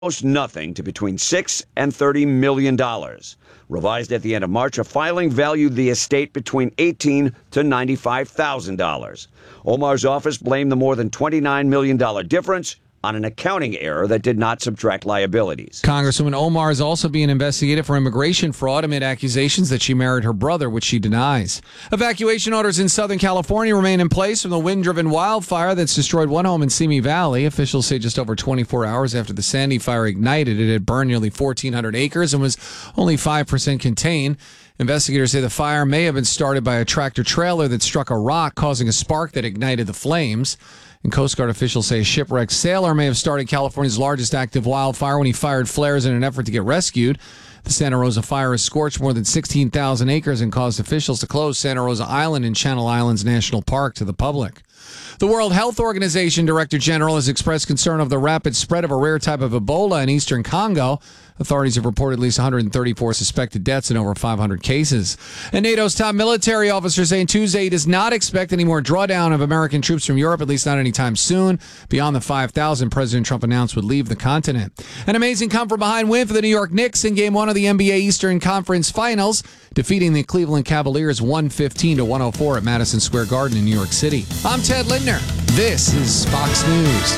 almost nothing to between $6 and $30 million. Revised at the end of March, a filing valued the estate between $18,000 to $95,000. Omar's office blamed the more than $29 million difference on an accounting error that did not subtract liabilities. Congresswoman Omar is also being investigated for immigration fraud amid accusations that she married her brother, which she denies. Evacuation orders in Southern California remain in place from the wind-driven wildfire that's destroyed one home in Simi Valley. Officials say just over 24 hours after the Sandy fire ignited, it had burned nearly 1,400 acres and was only 5% contained. Investigators say the fire may have been started by a tractor-trailer that struck a rock, causing a spark that ignited the flames. And Coast Guard officials say a shipwrecked sailor may have started California's largest active wildfire when he fired flares in an effort to get rescued. The Santa Rosa fire has scorched more than 16,000 acres and caused officials to close Santa Rosa Island and Channel Islands National Park to the public. The World Health Organization Director General has expressed concern of the rapid spread of a rare type of Ebola in eastern Congo. Authorities have reported at least 134 suspected deaths and over 500 cases. And NATO's top military officer saying Tuesday he does not expect any more drawdown of American troops from Europe, at least not anytime soon. Beyond the 5,000 President Trump announced would leave the continent. An amazing come-from-behind win for the New York Knicks in Game 1 of the NBA Eastern Conference Finals, defeating the Cleveland Cavaliers 115-104 at Madison Square Garden in New York City. I'm Ted Lindner. This is Fox News.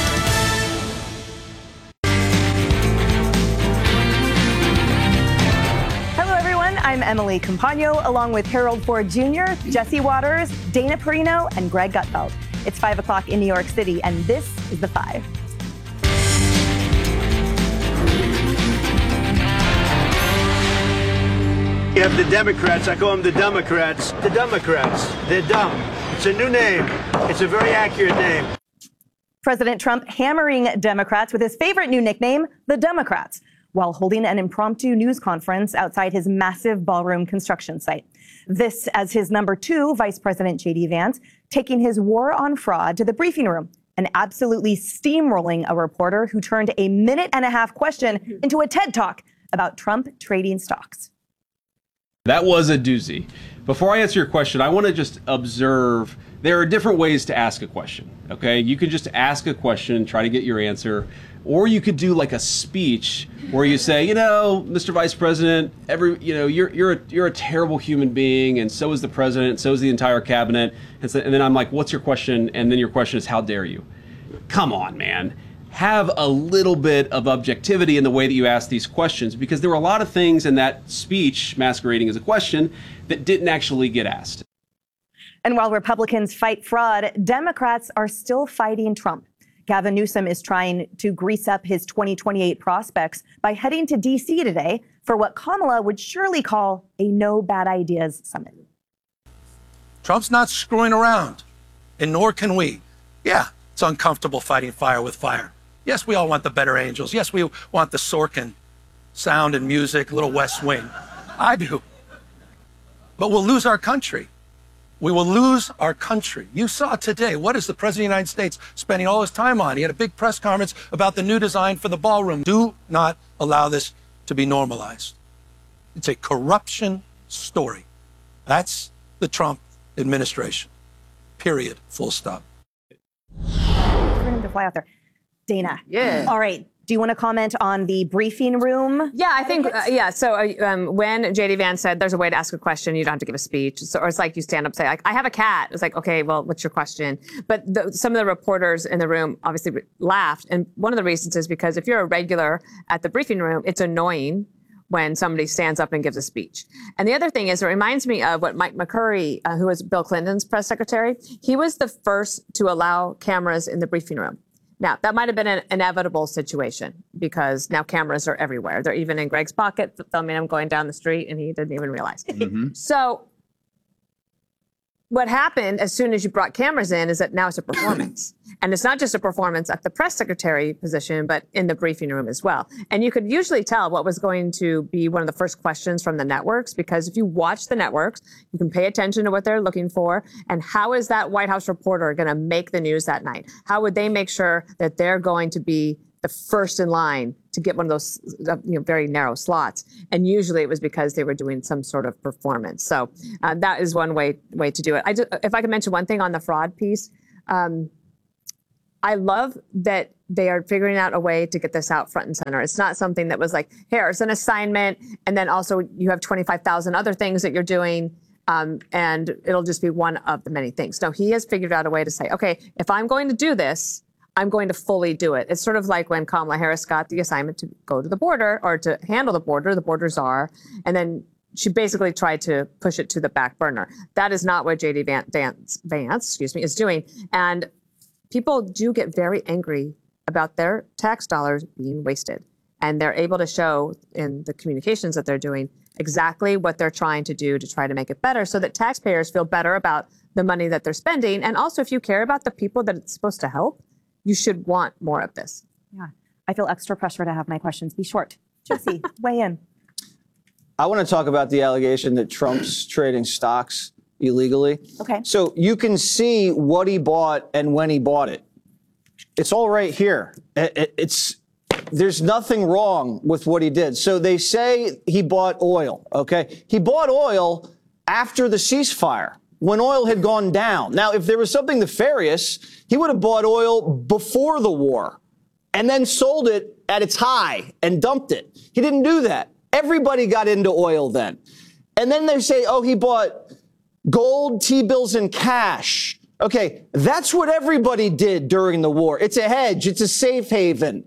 I'm Emily Compagno, along with Harold Ford Jr., Jesse Waters, Dana Perino, and Greg Gutfeld. It's 5 o'clock in New York City, and this is The Five. You have the Democrats. I call them the Democrats. The Democrats. They're dumb. It's a new name. It's a very accurate name. President Trump hammering Democrats with his favorite new nickname, the Democrats, while holding an impromptu news conference outside his massive ballroom construction site. This as his number 2, Vice President J.D. Vance, taking his war on fraud to the briefing room and absolutely steamrolling a reporter who turned a minute-and-a-half question into a TED Talk about Trump trading stocks. That was a doozy. Before I answer your question, I want to just observe there are different ways to ask a question, okay? You could just ask a question, try to get your answer, or you could do like a speech where you say, Mr. Vice President, you're a terrible human being, and so is the president, so is the entire cabinet. And then I'm like, what's your question? And then your question is, how dare you? Come on, man. Have a little bit of objectivity in the way that you ask these questions, because there were a lot of things in that speech masquerading as a question that didn't actually get asked. And while Republicans fight fraud, Democrats are still fighting Trump. Gavin Newsom is trying to grease up his 2028 prospects by heading to D.C. today for what Kamala would surely call a no bad ideas summit. Trump's not screwing around, and nor can we. Yeah, it's uncomfortable fighting fire with fire. Yes, we all want the better angels. Yes, we want the Sorkin sound and music, little West Wing. I do. But we'll lose our country. We will lose our country. You saw today, what is the President of the United States spending all his time on? He had a big press conference about the new design for the ballroom. Do not allow this to be normalized. It's a corruption story. That's the Trump administration. Period. Full stop. For him to fly out there. Dana. Yeah. All right. Do you want to comment on the briefing room? Yeah, I think, So when J.D. Vance said there's a way to ask a question, you don't have to give a speech. Or it's like you stand up and say, like, I have a cat. It's like, okay, well, what's your question? But some of the reporters in the room obviously laughed. And one of the reasons is because if you're a regular at the briefing room, it's annoying when somebody stands up and gives a speech. And the other thing is, it reminds me of what Mike McCurry, who was Bill Clinton's press secretary, he was the first to allow cameras in the briefing room. Now, that might have been an inevitable situation because now cameras are everywhere. They're even in Greg's pocket, filming him going down the street, and he didn't even realize. So what happened as soon as you brought cameras in is that now it's a performance. And it's not just a performance at the press secretary position, but in the briefing room as well. And you could usually tell what was going to be one of the first questions from the networks, because if you watch the networks, you can pay attention to what they're looking for. And how is that White House reporter going to make the news that night? How would they make sure that they're going to be the first in line to get one of those very narrow slots? And usually it was because they were doing some sort of performance. So that is one way to do it. If I could mention one thing on the fraud piece, I love that they are figuring out a way to get this out front and center. It's not something that was like, here's an assignment, and then also you have 25,000 other things that you're doing, and it'll just be one of the many things. No, he has figured out a way to say, okay, if I'm going to do this, I'm going to fully do it. It's sort of like when Kamala Harris got the assignment to go to the border or to handle the border czar, and then she basically tried to push it to the back burner. That is not what J.D. Vance, is doing. And people do get very angry about their tax dollars being wasted. And they're able to show in the communications that they're doing exactly what they're trying to do to try to make it better so that taxpayers feel better about the money that they're spending. And also, if you care about the people that it's supposed to help, you should want more of this. Yeah, I feel extra pressure to have my questions be short. Jesse, weigh in. I want to talk about the allegation that Trump's trading stocks illegally. Okay. So you can see what he bought and when he bought it. It's all right here. There's nothing wrong with what he did. So they say he bought oil, okay? He bought oil after the ceasefire, when oil had gone down. Now, if there was something nefarious, he would have bought oil before the war and then sold it at its high and dumped it. He didn't do that. Everybody got into oil then. And then they say, oh, he bought gold, T-bills, and cash. Okay, that's what everybody did during the war. It's a hedge. It's a safe haven.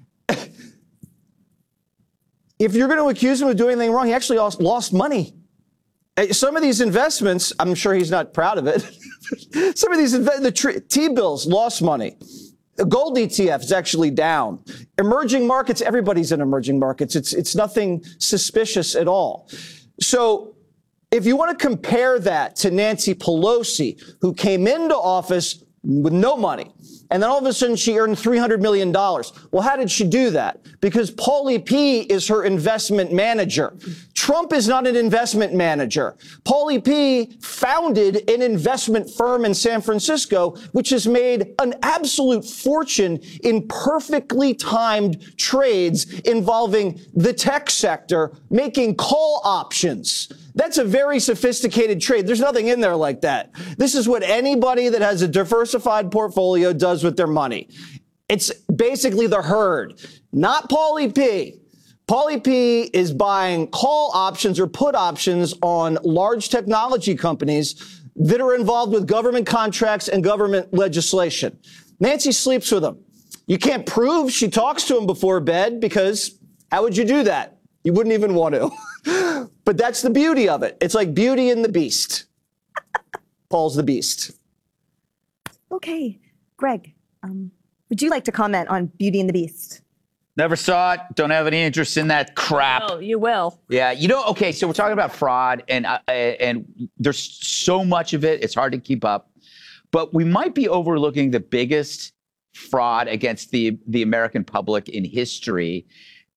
If you're going to accuse him of doing anything wrong, he actually lost money. Some of these investments, I'm sure he's not proud of it. Some of these the T-bills lost money. The gold ETF is actually down. Emerging markets, everybody's in emerging markets. It's nothing suspicious at all. So if you want to compare that to Nancy Pelosi, who came into office with no money, and then all of a sudden she earned $300 million. Well, how did she do that? Because Paulie P is her investment manager. Trump is not an investment manager. Paulie P founded an investment firm in San Francisco, which has made an absolute fortune in perfectly timed trades involving the tech sector, making call options. That's a very sophisticated trade. There's nothing in there like that. This is what anybody that has a diversified portfolio does with their money. It's basically the herd, not Paulie P. Paulie P is buying call options or put options on large technology companies that are involved with government contracts and government legislation. Nancy sleeps with him. You can't prove she talks to him before bed because how would you do that? You wouldn't even want to. But that's the beauty of it. It's like Beauty and the Beast. Paul's the Beast. Okay. Greg, would you like to comment on Beauty and the Beast? Never saw it. Don't have any interest in that crap. Oh, you will. Yeah, okay, so we're talking about fraud, and there's so much of it, it's hard to keep up. But we might be overlooking the biggest fraud against the American public in history.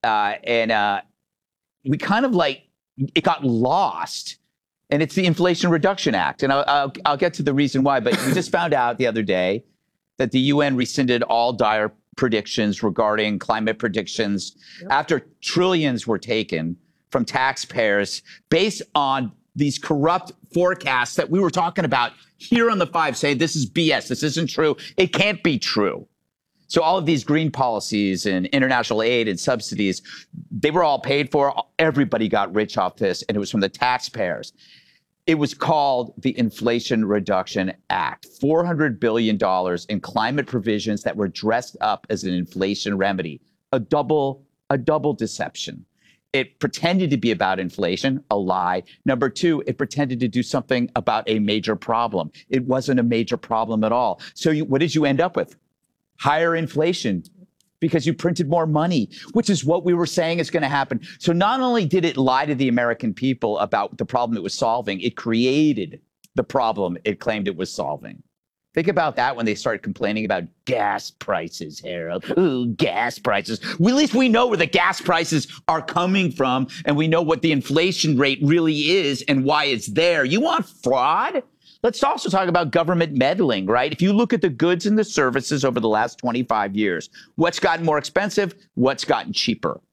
We kind of it got lost. And it's the Inflation Reduction Act. And I'll get to the reason why. But we just found out the other day that the UN rescinded all dire predictions regarding climate predictions after trillions were taken from taxpayers based on these corrupt forecasts that we were talking about here on The Five, saying this is BS, this isn't true, it can't be true. So all of these green policies and international aid and subsidies, they were all paid for. Everybody got rich off this, and it was from the taxpayers. It was called the Inflation Reduction Act. $400 billion in climate provisions that were dressed up as an inflation remedy. A double deception. It pretended to be about inflation, a lie. Number two, it pretended to do something about a major problem. It wasn't a major problem at all. So what did you end up with? Higher inflation because you printed more money, which is what we were saying is going to happen. So not only did it lie to the American people about the problem it was solving, it created the problem it claimed it was solving. Think about that when they started complaining about gas prices, Harold. Ooh, gas prices. Well, at least we know where the gas prices are coming from, and we know what the inflation rate really is and why it's there. You want fraud? Let's also talk about government meddling, right? If you look at the goods and the services over the last 25 years, what's gotten more expensive? What's gotten cheaper?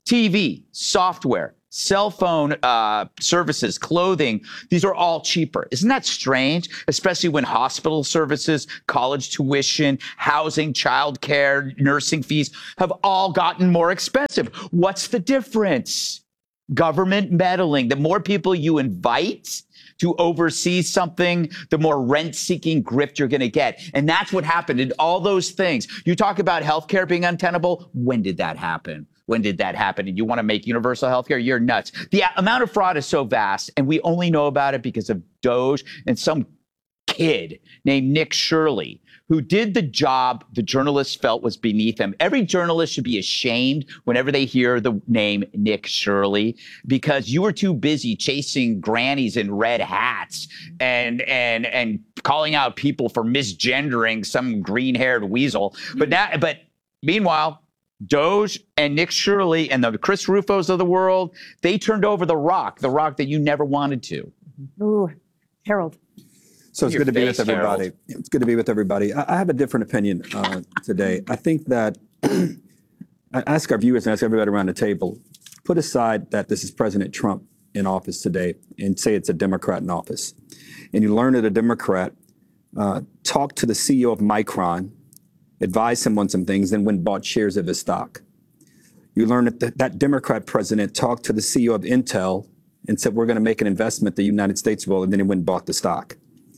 TV, software, cell phone services, clothing, these are all cheaper. Isn't that strange? Especially when hospital services, college tuition, housing, childcare, nursing fees have all gotten more expensive. What's the difference? Government meddling. The more people you invite to oversee something, the more rent-seeking grift you're going to get. And that's what happened in all those things. You talk about healthcare being untenable. When did that happen? When did that happen? And you want to make universal healthcare? You're nuts. The amount of fraud is so vast, and we only know about it because of DOJ and some kid named Nick Shirley, who did the job the journalists felt was beneath him. Every journalist should be ashamed whenever they hear the name Nick Shirley, because you were too busy chasing grannies in red hats and calling out people for misgendering some green-haired weasel. But meanwhile, DOJ and Nick Shirley and the Chris Rufos of the world, they turned over the rock that you never wanted to. Ooh, Harold. So it's good to be with everybody. Harold. It's good to be with everybody. I have a different opinion today. I think that I ask our viewers and ask everybody around the table, put aside that this is President Trump in office today and say it's a Democrat in office. And you learn that a Democrat talked to the CEO of Micron, advised him on some things, then went and bought shares of his stock. You learn that that Democrat president talked to the CEO of Intel and said, we're going to make an investment the United States will, and then he went and bought the stock.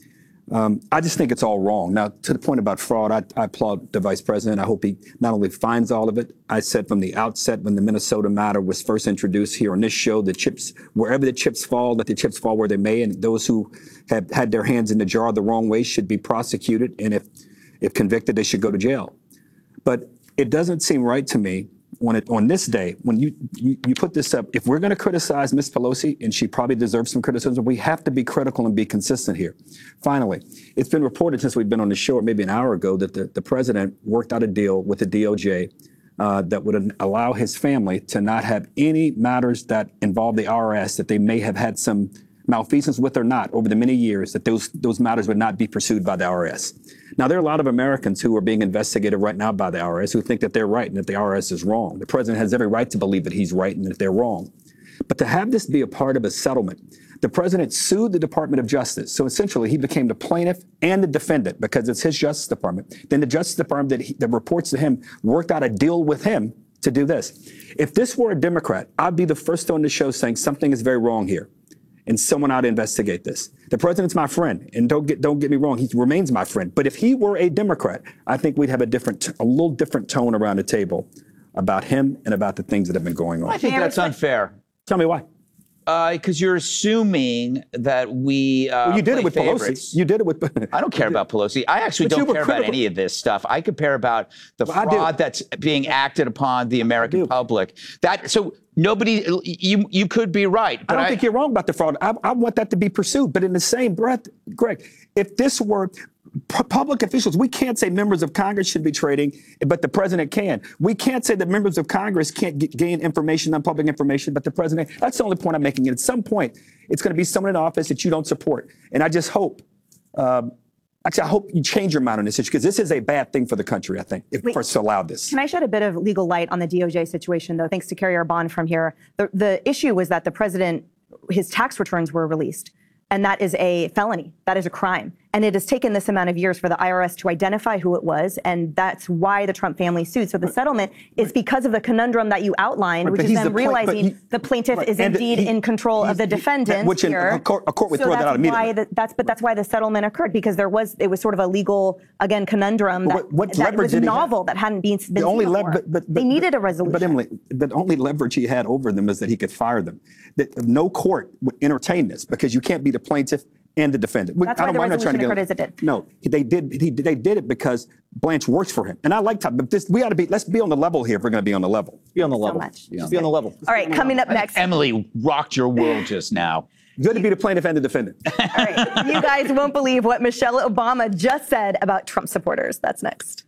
I just think it's all wrong. Now, to the point about fraud, I applaud the vice president. I hope he not only finds all of it. I said from the outset when the Minnesota matter was first introduced here on this show, the chips, wherever the chips fall, let the chips fall where they may, and those who have had their hands in the jar the wrong way should be prosecuted, and if convicted, they should go to jail. But it doesn't seem right to me on this day, when you put this up, if we're going to criticize Ms. Pelosi, and she probably deserves some criticism, we have to be critical and be consistent here. Finally, it's been reported since we've been on the show, or maybe an hour ago, that the president worked out a deal with the DOJ that would allow his family to not have any matters that involve the IRS that they may have had some malfeasance with or not over the many years, that those matters would not be pursued by the IRS. Now, there are a lot of Americans who are being investigated right now by the IRS who think that they're right and that the IRS is wrong. The president has every right to believe that he's right and that they're wrong. But to have this be a part of a settlement, the president sued the Department of Justice. So essentially, he became the plaintiff and the defendant because it's his Justice Department. Then the Justice Department that reports to him worked out a deal with him to do this. If this were a Democrat, I'd be the first on the show saying something is very wrong here, and someone ought to investigate this. The president's my friend, and don't get me wrong, he remains my friend. But if he were a Democrat, I think we'd have a little different tone around the table about him and about the things that have been going on. I think that's unfair. Tell me why. Because you're assuming that we well, you did it with favorites. Pelosi. You did it with. I don't care about Pelosi. I actually don't care about any of this stuff. I care about the fraud that's being acted upon the American public. So nobody, you could be right. But I don't think you're wrong about the fraud. I want that to be pursued. But in the same breath, Greg, if this were public officials, we can't say members of Congress should be trading, but the president can. We can't say that members of Congress can't gain information, non-public information, but the president. That's the only point I'm making. And at some point, it's going to be someone in office that you don't support. And I just hope, I hope you change your mind on this issue, because this is a bad thing for the country, I think, if first allowed this. Can I shed a bit of legal light on the DOJ situation, though, thanks to Carrier Bond from here? The issue was that the president, his tax returns were released. And that is a felony. That is a crime. And it has taken this amount of years for the IRS to identify who it was. And that's why the Trump family sued. So the settlement is because of the conundrum that you outlined, which is them realizing the plaintiff is indeed in control of the defendant. Which a court would throw that out immediately. That's why the settlement occurred, because it was sort of a legal, again, conundrum that was novel that hadn't been seen before. They needed a resolution. But Emily, the only leverage he had over them is that he could fire them. That no court would entertain this, because you can't be the plaintiff and the defendant. That's why the resolution occurred as it did. No, they did it because Blanche works for him. And I like Tom, but let's be on the level here if we're going to be on the level. Be on the level. So much. Just be on the level. All right, coming up next. Emily rocked your world just now. Good to be the plaintiff and the defendant. All right, you guys won't believe what Michelle Obama just said about Trump supporters. That's next.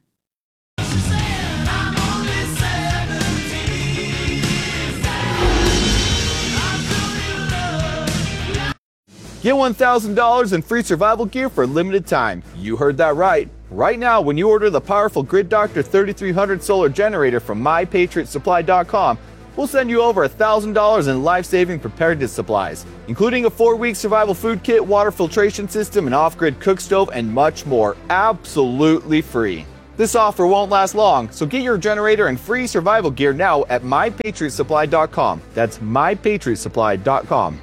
Get $1,000 in free survival gear for a limited time. You heard that right. Right now, when you order the powerful Grid Doctor 3300 solar generator from MyPatriotSupply.com, we'll send you over $1,000 in life-saving preparedness supplies, including a 4-week survival food kit, water filtration system, an off-grid cook stove, and much more, absolutely free. This offer won't last long, so get your generator and free survival gear now at mypatriotsupply.com. That's mypatriotsupply.com.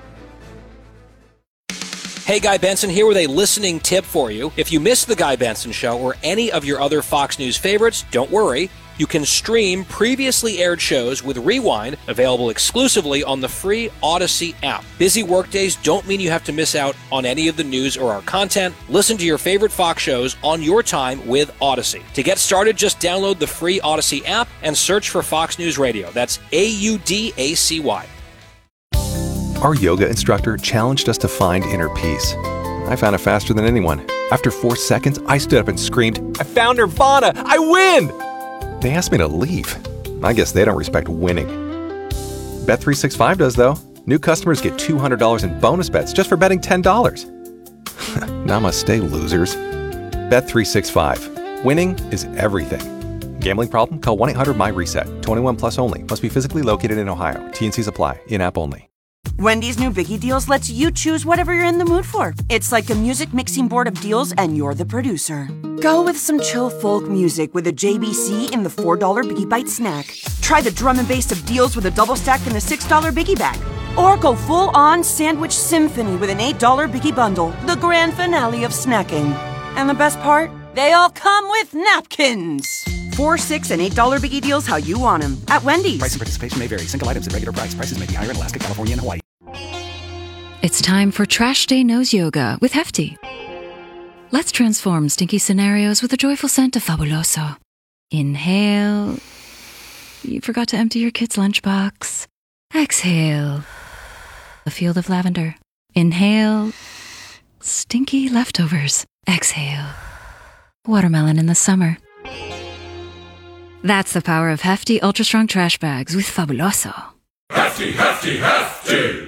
Hey, Guy Benson here with a listening tip for you. If you missed The Guy Benson Show or any of your other Fox News favorites, don't worry. You can stream previously aired shows with Rewind, available exclusively on the free Odyssey app. Busy workdays don't mean you have to miss out on any of the news or our content. Listen to your favorite Fox shows on your time with Odyssey. To get started, just download the free Odyssey app and search for Fox News Radio. That's AUDACY. Our yoga instructor challenged us to find inner peace. I found it faster than anyone. After 4 seconds, I stood up and screamed, "I found Nirvana! I win!" They asked me to leave. I guess they don't respect winning. Bet365 does, though. New customers get $200 in bonus bets just for betting $10. Namaste, losers. Bet365. Winning is everything. Gambling problem? Call 1-800-MY-RESET. 21 plus only. Must be physically located in Ohio. T&Cs apply. In-app only. Wendy's new Biggie Deals lets you choose whatever you're in the mood for. It's like a music mixing board of deals, and you're the producer. Go with some chill folk music with a JBC in the $4 Biggie Bite snack. Try the drum and bass of deals with a double stack in the $6 Biggie Bag. Or go full-on sandwich symphony with an $8 Biggie Bundle, the grand finale of snacking. And the best part? They all come with napkins. $4, $6, and $8 Biggie Deals how you want them at Wendy's. Price and participation may vary. Single items at regular price. Prices may be higher in Alaska, California, and Hawaii. It's time for Trash Day Nose Yoga with Hefty. Let's transform stinky scenarios with a joyful scent of Fabuloso. Inhale. You forgot to empty your kid's lunchbox. Exhale. A field of lavender. Inhale. Stinky leftovers. Exhale. Watermelon in the summer. That's the power of Hefty Ultra Strong Trash Bags with Fabuloso. Hefty, Hefty, Hefty!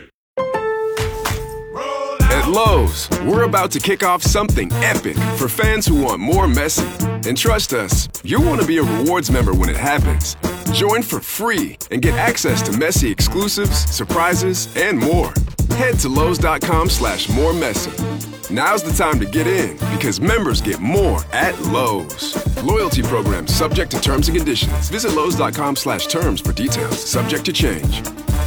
At Lowe's, we're about to kick off something epic for fans who want more Messi. And trust us, you'll want to be a rewards member when it happens. Join for free and get access to Messi exclusives, surprises, and more. Head to Lowe's.com/moremessy. Now's the time to get in because members get more at Lowe's. Loyalty program subject to terms and conditions. Visit Lowe's.com/terms for details. Subject to change.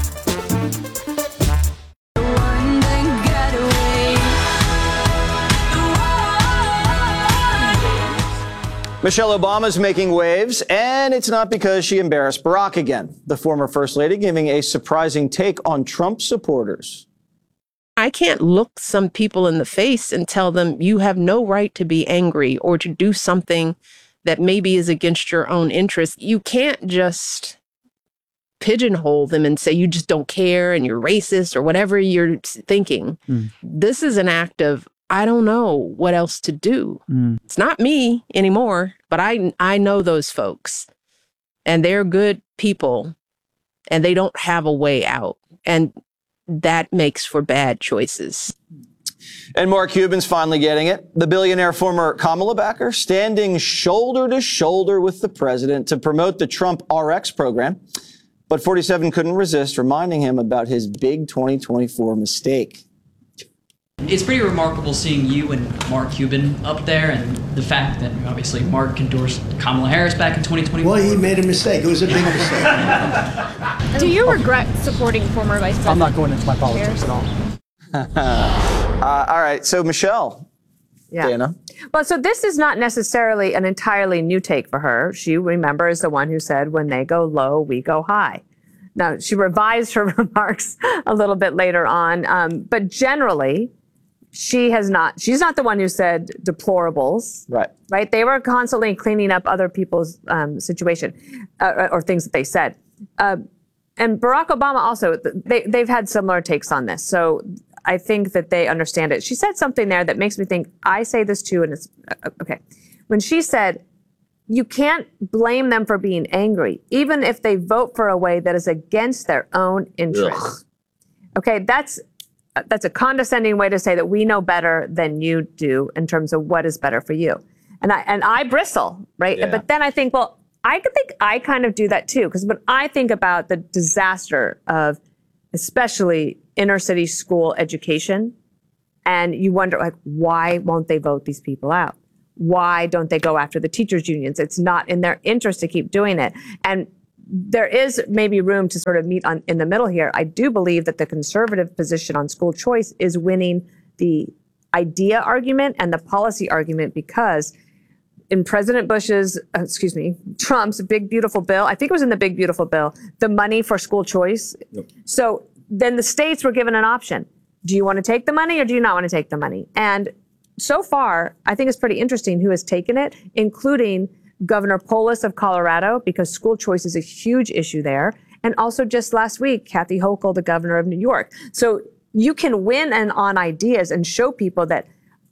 Michelle Obama's making waves, and it's not because she embarrassed Barack again. The former First Lady giving a surprising take on Trump supporters. I can't look some people in the face and tell them you have no right to be angry or to do something that maybe is against your own interests. You can't just pigeonhole them and say you just don't care and you're racist or whatever you're thinking. This is an act of, I don't know what else to do. It's not me anymore, but I know those folks and they're good people and they don't have a way out. And that makes for bad choices. And Mark Cuban's finally getting it. The billionaire former Kamala backer standing shoulder to shoulder with the president to promote the Trump RX program. But 47 couldn't resist reminding him about his big 2024 mistake. It's pretty remarkable seeing you and Mark Cuban up there, and the fact that obviously Mark endorsed Kamala Harris back in 2021. Well, he made a mistake. It was a big mistake. Do you regret supporting former Vice President? I'm not going into my politics at all. All right, so Michelle. Yeah. Dana. Well, so this is not necessarily an entirely new take for her. She, remember, is the one who said, when they go low, we go high. Now, she revised her remarks a little bit later on, but generally, she's not the one who said deplorables. Right? They were constantly cleaning up other people's situation or things that they said. And Barack Obama also, they've had similar takes on this. So I think that they understand it. She said something there that makes me think, I say this too, and it's, okay. When she said, you can't blame them for being angry, even if they vote for a way that is against their own interests. Okay, that's a condescending way to say that we know better than you do in terms of what is better for you. And I bristle, right? Yeah. But then I think, well, I think I kind of do that too, because when I think about the disaster of especially inner city school education, and you wonder, like, why won't they vote these people out? Why don't they go after the teachers' unions? It's not in their interest to keep doing it. And there is maybe room to sort of meet in the middle here. I do believe that the conservative position on school choice is winning the idea argument and the policy argument, because in President Trump's Big Beautiful Bill, I think it was in the Big Beautiful Bill, the money for school choice. Yep. So then the states were given an option. Do you want to take the money or do you not want to take the money? And so far, I think it's pretty interesting who has taken it, including Governor Polis of Colorado, because school choice is a huge issue there. And also just last week, Kathy Hochul, the governor of New York. So you can win on ideas and show people that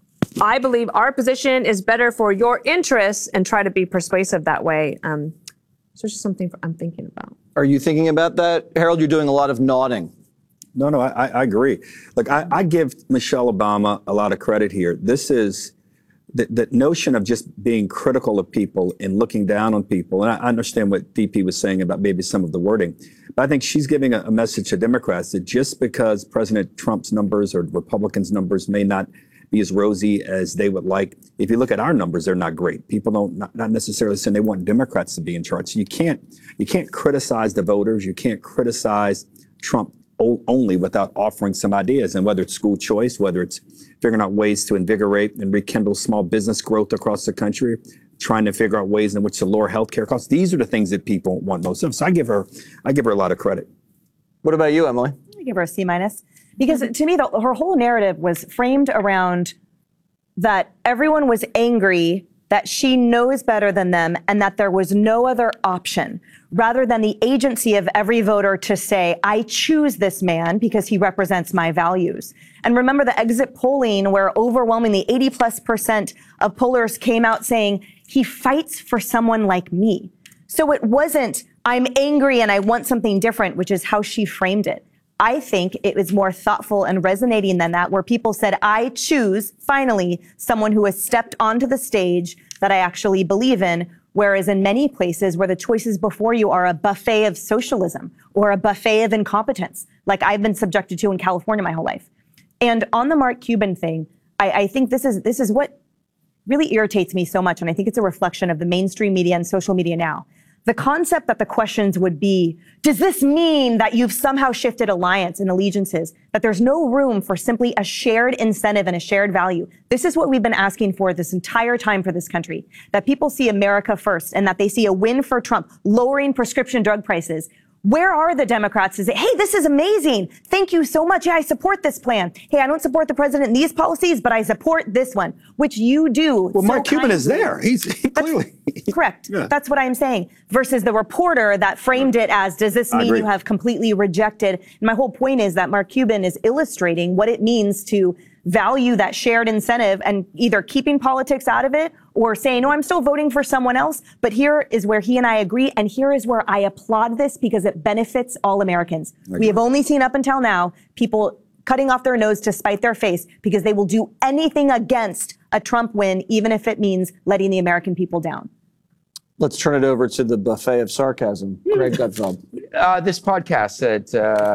I believe our position is better for your interests, and try to be persuasive that way. So it's just something I'm thinking about. Are you thinking about that? Harold, you're doing a lot of nodding. No, I agree. Look, I give Michelle Obama a lot of credit here. This is the notion of just being critical of people and looking down on people. And I understand what DP was saying about maybe some of the wording. But I think she's giving a message to Democrats that just because President Trump's numbers or Republicans' numbers may not be as rosy as they would like, if you look at our numbers, they're not great. People not necessarily saying they want Democrats to be in charge. So you can't criticize the voters. You can't criticize Trump only without offering some ideas. And whether it's school choice, whether it's figuring out ways to invigorate and rekindle small business growth across the country, trying to figure out ways in which to lower healthcare costs. These are the things that people want most of. So I give her a lot of credit. What about you, Emily? I give her a C-, because to me, her whole narrative was framed around that everyone was angry that she knows better than them and that there was no other option, rather than the agency of every voter to say, I choose this man because he represents my values. And remember the exit polling where overwhelmingly 80+% of pollers came out saying, he fights for someone like me. So it wasn't, I'm angry and I want something different, which is how she framed it. I think it was more thoughtful and resonating than that, where people said, I choose, finally, someone who has stepped onto the stage that I actually believe in, whereas in many places where the choices before you are a buffet of socialism or a buffet of incompetence, like I've been subjected to in California my whole life. And on the Mark Cuban thing, I think this is what really irritates me so much, and I think it's a reflection of the mainstream media and social media now. The concept that the questions would be, does this mean that you've somehow shifted alliance and allegiances, that there's no room for simply a shared incentive and a shared value? This is what we've been asking for this entire time for this country, that people see America first and that they see a win for Trump, lowering prescription drug prices. Where are the Democrats to say, hey, this is amazing. Thank you so much. Yeah, I support this plan. Hey, I don't support the president in these policies, but I support this one, which you do. Well, Mark Cuban is there. He's clearly. Correct. Yeah. That's what I'm saying. Versus the reporter that framed it as, does this mean you have completely rejected? And my whole point is that Mark Cuban is illustrating what it means to value that shared incentive and either keeping politics out of it or saying, no, I'm still voting for someone else. But here is where he and I agree. And here is where I applaud this because it benefits all Americans. We have only seen up until now people cutting off their nose to spite their face because they will do anything against a Trump win, even if it means letting the American people down. Let's turn it over to the buffet of sarcasm. Greg Gutfeld. This podcast that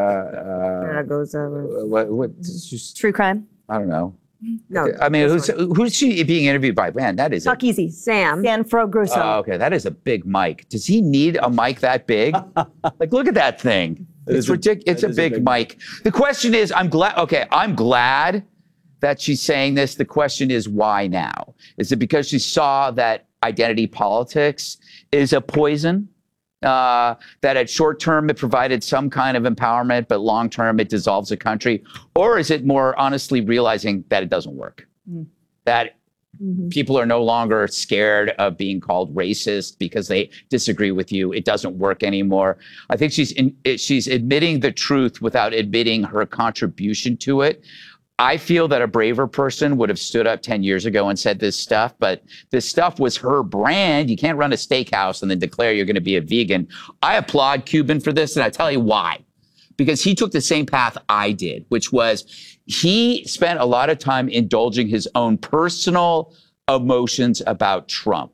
goes over. What True crime. I don't know. No. I mean, who's she being interviewed by? Man, that is Talk easy. Sam. Sanfro Grosso. Oh, okay, that is a big mic. Does he need a mic that big? Like, look at that thing. It's ridiculous. It's a big mic. The question is, I'm glad that she's saying this. The question is, why now? Is it because she saw that identity politics is a poison? That at short term it provided some kind of empowerment, but long term it dissolves a country? Or is it more honestly realizing that it doesn't work? That people are no longer scared of being called racist because they disagree with you. It doesn't work anymore. I think she's admitting the truth without admitting her contribution to it. I feel that a braver person would have stood up 10 years ago and said this stuff, but this stuff was her brand. You can't run a steakhouse and then declare you're going to be a vegan. I applaud Cuban for this, and I tell you why. Because he took the same path I did, which was he spent a lot of time indulging his own personal emotions about Trump,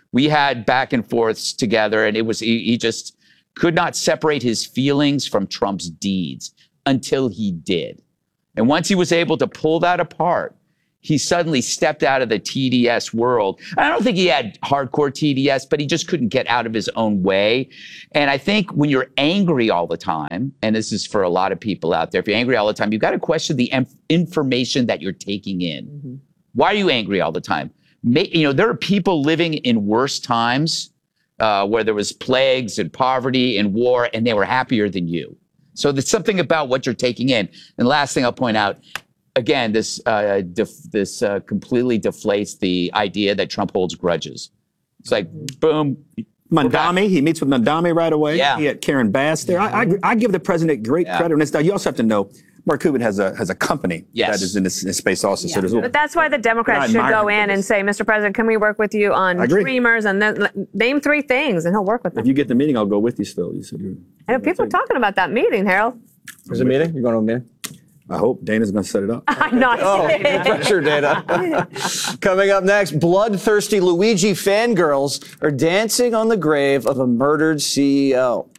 We had back and forths together, and he just could not separate his feelings from Trump's deeds until he did. And once he was able to pull that apart, he suddenly stepped out of the TDS world. I don't think he had hardcore TDS, but he just couldn't get out of his own way. And I think when you're angry all the time, and this is for a lot of people out there, if you're angry all the time, you've got to question the information that you're taking in. Mm-hmm. Why are you angry all the time? There are people living in worse times where there was plagues and poverty and war, and they were happier than you. So there's something about what you're taking in. And last thing I'll point out, again, this completely deflates the idea that Trump holds grudges. It's like, boom. Mandami, he meets with Mandami right away. Yeah. He had Karen Bass there. I give the president great credit on this. Now, you also have to know, Mark Cuban has a company that is in this space also. So there's But that's why the Democrats should go in and say, Mr. President, can we work with you on Dreamers, and then name 3 things, and he'll work with them. If you get the meeting, I'll go with you still. I know people are talking about that meeting, Harold. There's a meeting? You're going to a meeting? I hope Dana's going to set it up. I'm not kidding. Pressure, Dana. Coming up next, bloodthirsty Luigi fangirls are dancing on the grave of a murdered CEO.